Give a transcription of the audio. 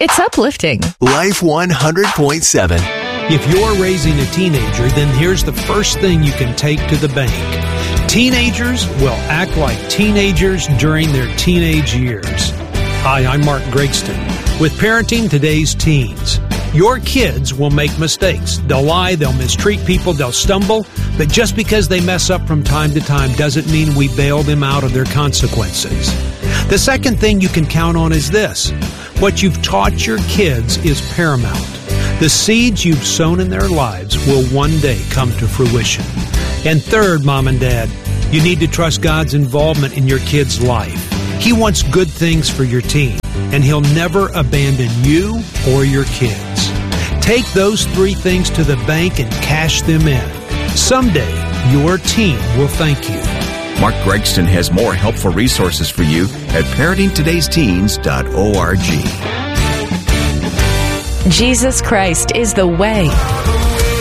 It's uplifting. Life 100.7. If you're raising a teenager, then here's the first thing you can take to the bank. Teenagers will act like teenagers during their teenage years. Hi, I'm Mark Gregston with Parenting Today's Teens. Your kids will make mistakes. They'll lie, they'll mistreat people, they'll stumble, but just because they mess up from time to time doesn't mean we bail them out of their consequences. The second thing you can count on is this. What you've taught your kids is paramount. The seeds you've sown in their lives will one day come to fruition. And third, Mom and Dad, you need to trust God's involvement in your kid's life. He wants good things for your teen, and He'll never abandon you or your kids. Take those three things to the bank and cash them in. Someday, your teen will thank you. Mark Gregston has more helpful resources for you at parentingtodaysteens.org. Jesus Christ is the way,